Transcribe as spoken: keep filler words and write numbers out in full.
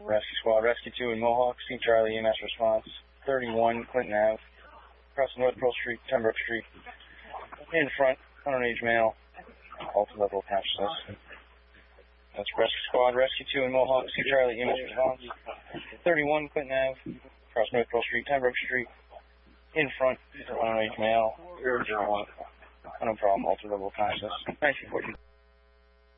Rescue Squad, Rescue two in Mohawk, C Charlie E M S response, thirty-one Clinton Avenue, across North Pearl Street, Pembroke Street, in front, underage male, alter level patch this. That's Rescue Squad, Rescue two in Mohawk, C Charlie E M S response, thirty-one Clinton Avenue, across North Pearl Street, Pembroke Street, in front, underage male, zero zero one. No problem, alter level patch this. nineteen fourteen.